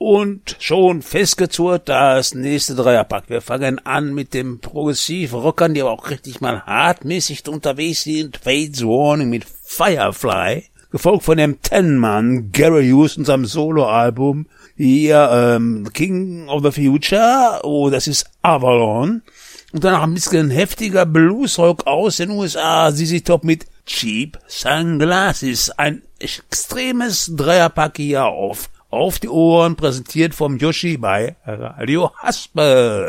Und schon festgezurrt das nächste Dreierpack. Wir fangen an mit dem Progressiv-Rockern, die aber auch richtig mal hartmäßig unterwegs sind. Fates Warning mit Firefly. Gefolgt von dem Ten-Mann Gary Hughes, unserem Soloalbum. Hier King of the Future. Oh, das ist Avalon. Und danach ein bisschen heftiger Bluesrock aus den USA. ZZ Top mit Cheap Sunglasses. Ein extremes Dreierpack hier auf die Ohren, präsentiert vom Yoshi bei Radio Haspel.